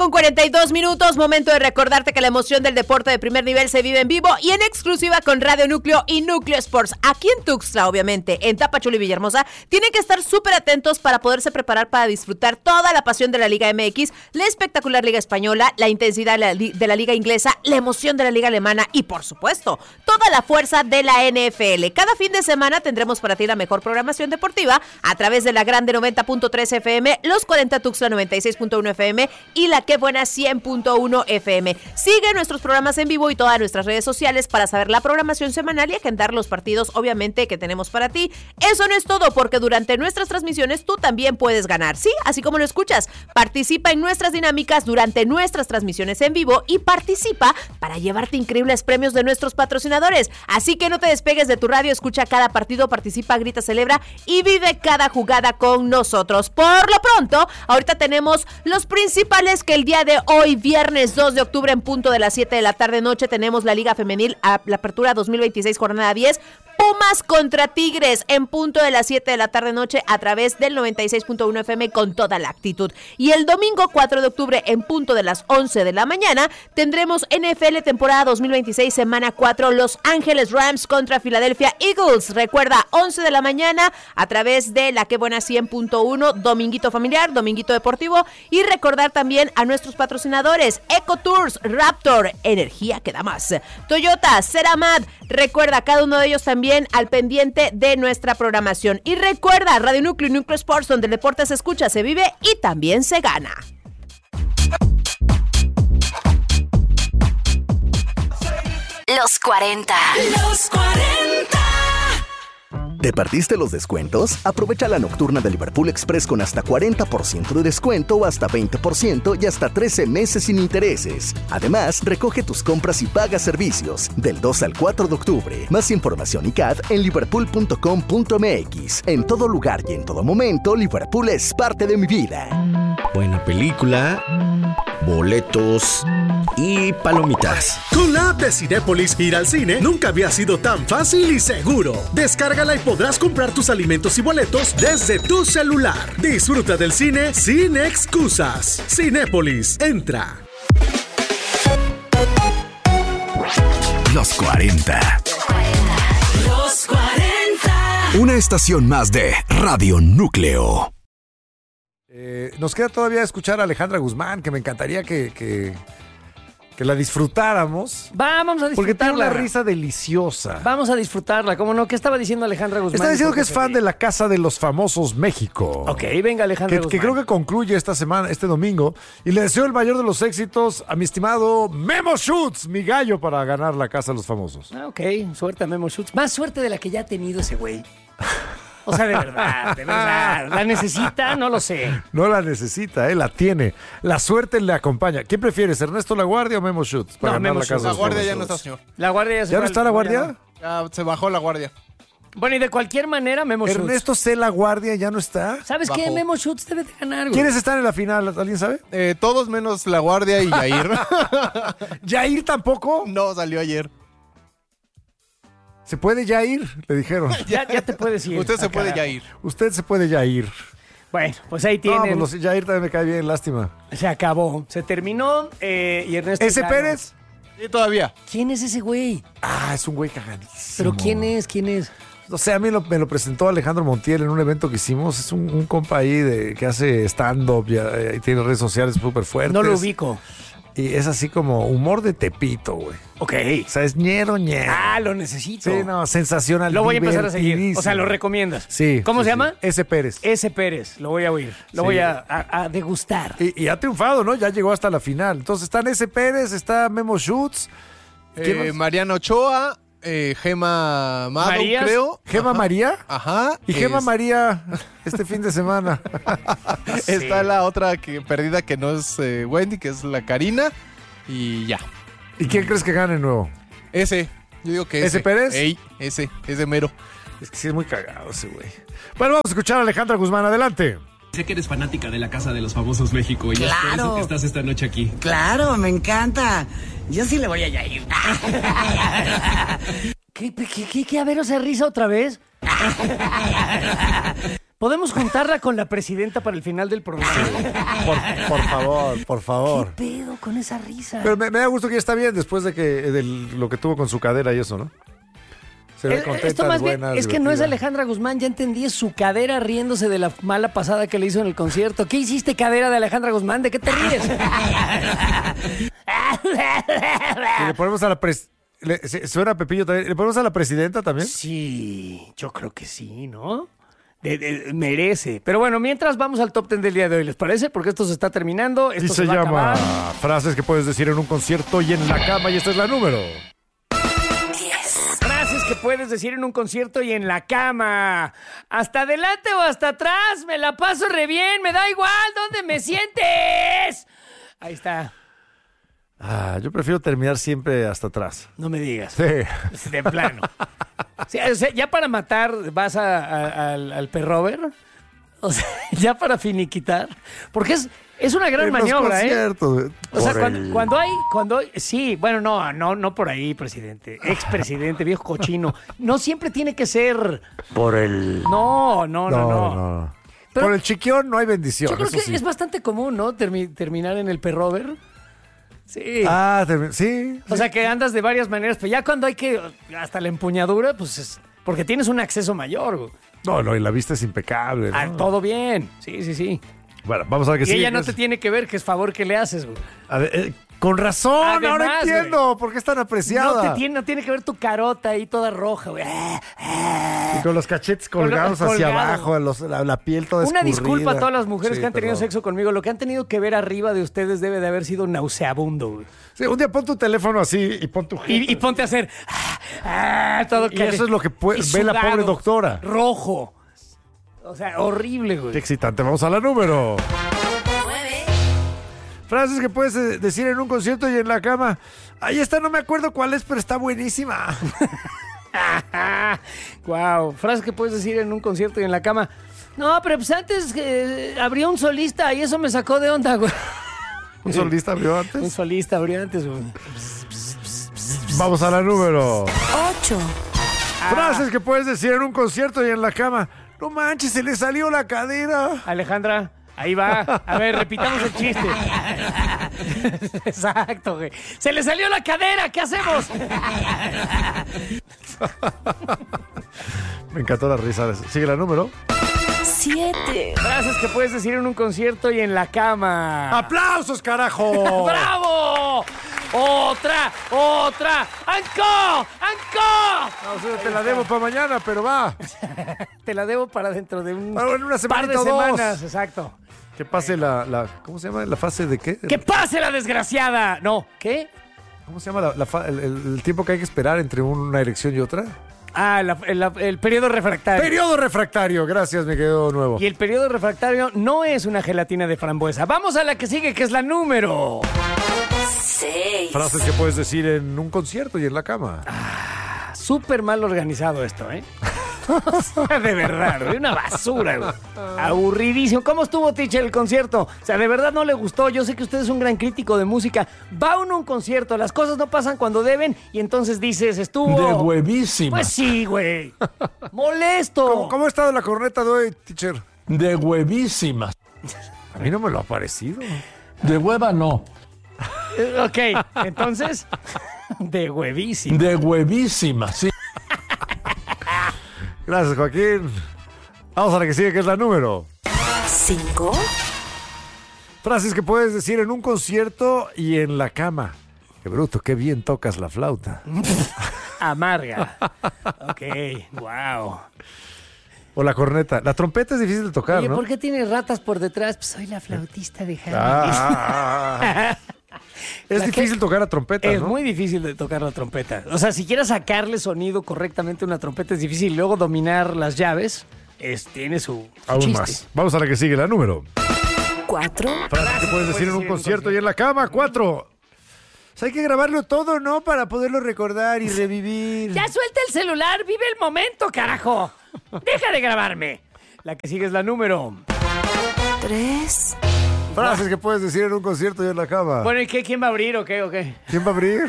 7:42, momento de recordarte que la emoción del deporte de primer nivel se vive en vivo y en exclusiva con Radio Núcleo y Núcleo Sports. Aquí en Tuxtla, obviamente, en Tapachula y Villahermosa, tienen que estar súper atentos para poderse preparar para disfrutar toda la pasión de la Liga MX, la espectacular Liga Española, la intensidad de la Liga Inglesa, la emoción de la Liga Alemana y, por supuesto, toda la fuerza de la NFL. Cada fin de semana tendremos para ti la mejor programación deportiva a través de la Grande 90.3 FM, los 40 Tuxtla 96.1 FM y la Qué Buena 100.1 FM. Sigue nuestros programas en vivo y todas nuestras redes sociales para saber la programación semanal y agendar los partidos, obviamente, que tenemos para ti. Eso no es todo, porque durante nuestras transmisiones tú también puedes ganar, ¿sí? Así como lo escuchas. Participa en nuestras dinámicas durante nuestras transmisiones en vivo y participa para llevarte increíbles premios de nuestros patrocinadores. Así que no te despegues de tu radio, escucha cada partido, participa, grita, celebra y vive cada jugada con nosotros. Por lo pronto, ahorita tenemos los principales que el día de hoy, viernes 2 de octubre en punto de las 7 de la tarde noche, tenemos la Liga Femenil a la apertura 2026 jornada 10. Pumas contra Tigres en punto de las 7 de la tarde noche a través del 96.1 FM con toda la actitud. Y el domingo 4 de octubre en punto de las 11 de la mañana tendremos NFL temporada 2026 semana 4, Los Ángeles Rams contra Philadelphia Eagles. Recuerda, 11 de la mañana a través de la Qué Buena 100.1, dominguito familiar, dominguito deportivo. Y recordar también a nuestros patrocinadores, Eco Tours, Raptor, energía que da más, Toyota, Ceramad. Recuerda, cada uno de ellos también al pendiente de nuestra programación. Y recuerda, Radio Núcleo y Núcleo Sports, donde el deporte se escucha, se vive y también se gana. Los 40. Los 40. ¿Te perdiste los descuentos? Aprovecha la nocturna de Liverpool Express con hasta 40% de descuento o hasta 20% y hasta 13 meses sin intereses. Además, recoge tus compras y paga servicios del 2 al 4 de octubre. Más información y CAD en liverpool.com.mx. En todo lugar y en todo momento, Liverpool es parte de mi vida. Buena película, boletos y palomitas. Con la app de Cinépolis, ir al cine nunca había sido tan fácil y seguro. Descárgala y podrás comprar tus alimentos y boletos desde tu celular. Disfruta del cine sin excusas. Cinépolis, entra. Los 40. Los 40. Una estación más de Radio Núcleo. Nos queda todavía escuchar a Alejandra Guzmán, que me encantaría que la disfrutáramos. Vamos a disfrutarla. Porque tiene una risa deliciosa. Vamos a disfrutarla, ¿cómo no? ¿Qué estaba diciendo Alejandra Guzmán? Está diciendo que es fan de la Casa de los Famosos México. Ok, venga Alejandra Guzmán. Que creo que concluye esta semana, este domingo. Y le deseo el mayor de los éxitos a mi estimado Memo Schutz, mi gallo, para ganar la Casa de los Famosos. Ok, suerte a Memo Schutz. Más suerte de la que ya ha tenido ese güey. O sea, de verdad. ¿La necesita? No lo sé. No la necesita, la tiene. La suerte le acompaña. ¿Quién prefieres, Ernesto Laguardia o Memo Schutz? Para ganar Memo la Casa de los La Guardia Famosos? ya no está, señor. La Guardia ya se ¿Ya fue no está la Guardia? Ya se bajó la Guardia. Bueno, y de cualquier manera, Memo Schutz. Ernesto C. Laguardia ya no está. ¿Sabes qué? Memo Schutz debe de ganar, güey. ¿Quiénes están en la final? ¿Alguien sabe? Todos menos la Guardia y Yair. ¿Yair tampoco? No, salió ayer. ¿Se puede ya ir? Le dijeron. Ya te puedes ir. Usted se puede ya ir. Usted se puede ya ir. Bueno, pues ahí tienen. No, pues Yair también me cae bien, lástima. Se acabó. Se terminó. Y Ernesto. ¿Ese Pérez? Sí, todavía. ¿Quién es ese güey? Ah, es un güey cagadísimo. ¿Pero quién es? ¿Quién es? O sea, a mí me lo presentó Alejandro Montiel en un evento que hicimos. Es un compa ahí que hace stand-up y tiene redes sociales súper fuertes. No lo ubico. Y es así como humor de Tepito, güey. Ok. O sea, es ñero. Ah, lo necesito. Sí, no, sensacional. Lo voy a empezar a seguir. O sea, ¿lo recomiendas? Sí. ¿Cómo se llama? S. Pérez. S. Pérez. Lo voy a oír. Lo voy a degustar. Y ha triunfado, ¿no? Ya llegó hasta la final. Entonces están S. Pérez, está Memo Schutz. Mariano Ochoa, Gema Mado, creo. ¿Gema María? Ajá. Y Gema María este fin de semana. Sí. Está la otra perdida que no es Wendy, que es la Karina. Y ya. ¿Y quién crees que gane nuevo? Ese. Yo digo que ese. ¿Ese Pérez? Ey, ese mero. Es que sí es muy cagado ese güey. Bueno, vamos a escuchar a Alejandra Guzmán. Adelante. Sé que eres fanática de la Casa de los Famosos México y claro. Es por eso que estás esta noche aquí. Claro, me encanta. Yo sí le voy a Yair. ¿Qué? A ver, o sea, risa otra vez. ¿Podemos juntarla con la presidenta para el final del programa? Por favor. ¿Qué pedo con esa risa? Pero me da gusto que ya está bien después de lo que tuvo con su cadera y eso, ¿no? Se ve contenta, Esto más buena, bien es que no es divertida. Alejandra Guzmán, ya entendí, es su cadera riéndose de la mala pasada que le hizo en el concierto. ¿Qué hiciste, cadera de Alejandra Guzmán? ¿De qué te ríes? Y le ponemos a la suena Pepillo también. ¿Le ponemos a la presidenta también? Sí, yo creo que sí, ¿no? Merece. Pero bueno, mientras vamos al top 10 del día de hoy, ¿les parece? Porque esto se está terminando. Y Esto se va a llama acabar. Frases que puedes decir en un concierto y en la cama. Y esta es la número. Frases que puedes decir en un concierto y en la cama. Hasta adelante o hasta atrás, me la paso re bien, me da igual dónde me sientes. Ahí está. Yo prefiero terminar siempre hasta atrás. No me digas. Sí. De plano. Sí, o sea, ya para matar vas al perrover. O sea, ya para finiquitar. Porque es una gran En maniobra, los conciertos, O sea, por cuando hay... Sí, bueno, no por ahí, presidente. Expresidente, viejo cochino. No siempre tiene que ser... Por el... No. Pero por el chiquión no hay bendición. yo creo eso que sí. es bastante común, ¿no? Terminar en el perrover. Sí. Sí. O sea, que andas de varias maneras, pero ya cuando hay que... Hasta la empuñadura, pues es... Porque tienes un acceso mayor, güey. No, y la vista es impecable, ¿no? Todo bien. Sí. Bueno, vamos a ver qué Y sigue. ella no te tiene que ver, que es favor que le haces, güey. A ver, con razón, Además, ahora entiendo por qué es tan apreciada. No tiene que ver tu carota ahí toda roja, güey. Y con los cachetes colgados hacia abajo, la piel toda Una escurrida. disculpa a todas las mujeres Sí, que han tenido perdón. sexo conmigo. Lo que han tenido que ver arriba de ustedes debe de haber sido nauseabundo, güey. Sí, un día pon tu teléfono así y pon tu... Y ponte a hacer... todo Y eso es lo que ve la pobre doctora. Rojo. O sea, horrible, güey. Qué excitante. Vamos a la número. 9. Frases que puedes decir en un concierto y en la cama. Ahí está, no me acuerdo cuál es, pero está buenísima. Wow. Frases que puedes decir en un concierto y en la cama. No, pero pues antes abrió un solista y eso me sacó de onda, güey. ¿Un solista abrió Un antes? solista abrió antes, güey. Vamos a la número. 8. Frases que puedes decir en un concierto y en la cama. No manches, se le salió la cadera. Alejandra, ahí va. A ver, repitamos el chiste. Exacto, güey. Se le salió la cadera, ¿qué hacemos? Me encantó la risa. Sigue la número. 7. Frases que puedes decir en un concierto y en la cama. ¡Aplausos, carajo! ¡Bravo! ¡Otra! ¡Anco! No, te la debo para mañana, pero va. Te la debo para dentro de un En una par de semanita o dos. semanas. Exacto. Que pase ¿cómo se llama? ¿La fase de qué? ¡Que pase la desgraciada! No, ¿qué? ¿Cómo se llama el tiempo que hay que esperar entre una erección y otra? Ah, el periodo refractario. Periodo refractario. Gracias, me quedó nuevo. Y el periodo refractario no es una gelatina de frambuesa. Vamos a la que sigue, que es la número 6. Frases que puedes decir en un concierto y en la cama. Súper mal organizado esto, ¿eh? De verdad, güey, una basura, güey. Aburridísimo. ¿Cómo estuvo, teacher, el concierto? O sea, de verdad no le gustó. Yo sé que usted es un gran crítico de música. Va uno a un concierto, las cosas no pasan cuando deben y entonces dices, estuvo... De huevísima. Pues sí, güey. Molesto. ¿Cómo ha estado la corneta de hoy, teacher? De huevísima. A mí no me lo ha parecido. De hueva no. Ok, entonces, de huevísimo. De huevísima, sí. Gracias, Joaquín. Vamos a la que sigue, que es la número 5. Frases que puedes decir en un concierto y en la cama. Qué bruto, qué bien tocas la flauta. Amarga. Ok, wow. O la corneta. La trompeta es difícil de tocar, Oye, ¿no? ¿por qué tiene ratas por detrás? Pues soy la flautista de Harry. Es difícil tocar la trompeta, Es ¿no? muy difícil de tocar la trompeta. O sea, si quieres sacarle sonido correctamente a una trompeta es difícil. Luego dominar las llaves tiene su Aún chiste. más. Vamos a la que sigue, la número 4. Frases que puedes decir en un concierto y en la cama. 4. O sea, hay que grabarlo todo, ¿no? Para poderlo recordar y revivir. Ya suelta el celular, vive el momento, carajo. Deja de grabarme. La que sigue es la número 3. Frases que puedes decir en un concierto y en la cama. Bueno, ¿y qué? ¿Quién va a abrir o qué? ¿Quién va a abrir?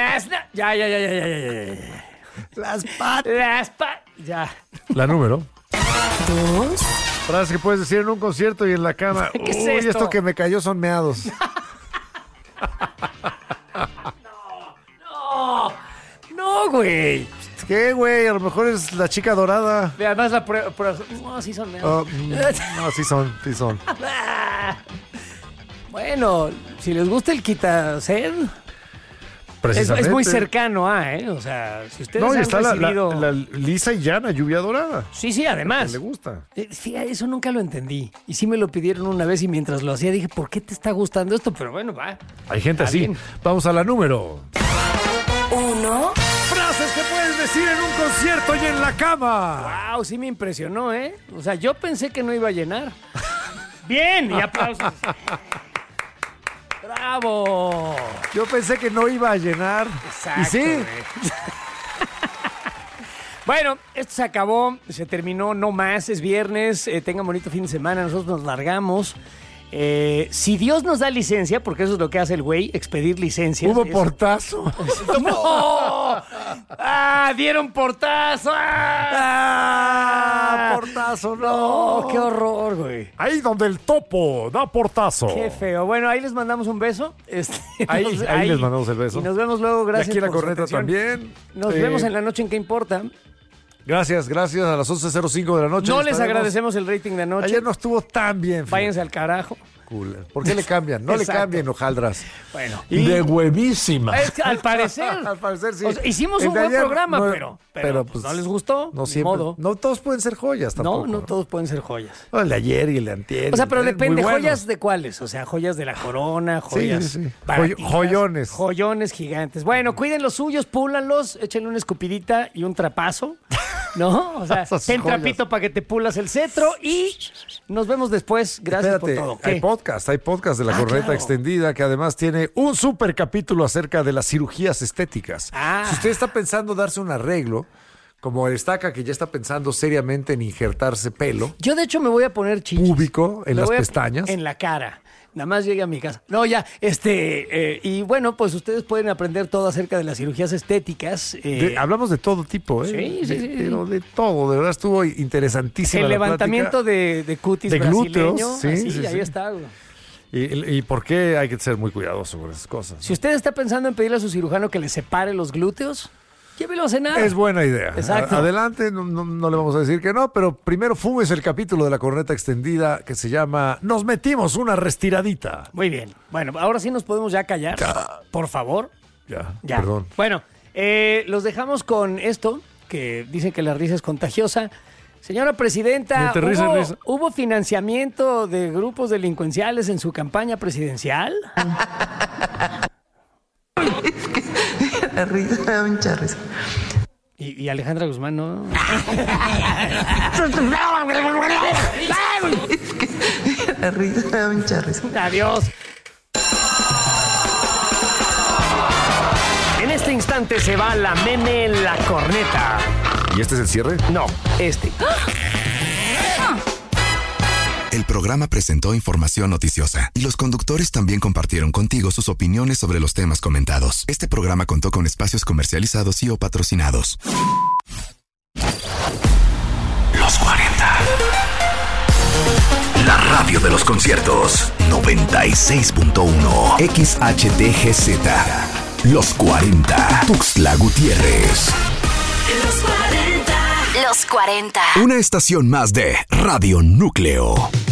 Ya. Las patas. Ya. La número 2. Frases que puedes decir en un concierto y en la cama. ¿Qué es Uy, esto? esto que me cayó son meados. No, güey. ¿Qué, güey? A lo mejor es la chica dorada. Además la prueba... No, sí son Oh, no, sí son. Bueno, si les gusta el quitased... Precisamente. Es muy cercano o sea, si ustedes No, y han está recibido... la lisa y llana, lluvia dorada. Sí, además. Le gusta. Fíjate, eso nunca lo entendí. Y sí me lo pidieron una vez y mientras lo hacía dije, ¿por qué te está gustando esto? Pero bueno, va. Hay gente Está así. bien. Vamos a la número 1. Frases que puedes decir en un concierto y en la cama. Wow, sí me impresionó, ¿eh? O sea, yo pensé que no iba a llenar. Bien, y aplausos. ¡Bravo! Yo pensé que no iba a llenar. Exacto, y sí. güey. Bueno, esto se acabó, se terminó, no más, es viernes, tengan bonito fin de semana, nosotros nos largamos. Si Dios nos da licencia, porque eso es lo que hace el güey, expedir licencias. Hubo portazo. ¡No! ¡Ah! ¡Dieron portazo! ¡Ah! Portazo, no. ¡Qué horror, güey! Ahí donde el topo da portazo. ¡Qué feo! Bueno, ahí les mandamos un beso. Ahí les mandamos el beso. Y nos vemos luego, gracias. Y aquí la por su corneta atención. también. Nos vemos en la noche en ¿Qué importa? Gracias a las 11:05 de la noche. No les estaremos. agradecemos el rating de anoche. Ayer no estuvo tan bien. Váyanse al carajo. Cool. ¿Por qué le cambian? No Exacto. le cambien, hojaldras. Bueno. De huevísimas. Es que, al parecer. Al parecer sí. O sea, hicimos El un de buen ayer programa, no- pero pues, no les gustó. No ni siempre. modo. No todos pueden ser joyas tampoco. No todos pueden ser joyas. El de ayer y el de antier. O sea, pero depende, muy buenos. ¿joyas de cuáles? O sea, joyas de la corona, joyas sí. baratitas, Joyones. Joyones gigantes. Bueno, cuiden los suyos, púlanlos, échenle una escupidita y un trapazo, ¿no? O sea, Esas ten joyas. trapito para que te pulas el cetro y nos vemos después. Gracias Espérate, por todo. hay ¿Qué? podcast de la corneta claro. extendida que además tiene un súper capítulo acerca de las cirugías estéticas. Si usted está pensando darse un arreglo, como el Estaca que ya está pensando seriamente en injertarse pelo Yo de hecho me voy a poner chichis. púbico en Me las voy a- pestañas. En la cara. Nada más llegue a mi casa. No, ya, y bueno, pues ustedes pueden aprender todo acerca de las cirugías estéticas. Hablamos de todo tipo, Sí, sí. Pero de todo, de verdad estuvo interesantísima el la levantamiento plática. de cutis De brasileño. glúteos, sí, así, sí, ahí sí. está, güey. Y por qué hay que ser muy cuidadoso con esas cosas. Si usted está pensando en pedirle a su cirujano que le separe los glúteos, llévelo a cenar. Es buena idea. Exacto. Adelante, no le vamos a decir que no, pero primero fumes el capítulo de la corneta extendida que se llama Nos metimos una restiradita. Muy bien. Bueno, ahora sí nos podemos ya callar. Por favor. Ya, Ya. perdón. Bueno, los dejamos con esto, que dicen que la risa es contagiosa. Señora presidenta, Entre risa y risa. ¿hubo financiamiento de grupos delincuenciales en su campaña presidencial? La risa, me da mucha risa. Y Alejandra Guzmán, ¿no? La risa, me da mucha risa. Adiós. En este instante se va la meme la corneta. ¿Y este es el cierre? No, este. El programa presentó información noticiosa y los conductores también compartieron contigo sus opiniones sobre los temas comentados. Este programa contó con espacios comercializados y o patrocinados. Los 40. La radio de los conciertos. 96.1 XHTGZ. Los 40. Tuxtla Gutiérrez. Los 40. Una estación más de Radio Núcleo.